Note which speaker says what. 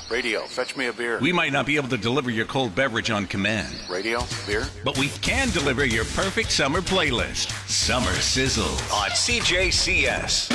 Speaker 1: Radio, fetch me a beer.
Speaker 2: We might not be able to deliver your cold beverage on command.
Speaker 1: Radio, beer.
Speaker 2: But we can deliver your perfect summer playlist. Summer Sizzle on CJCS.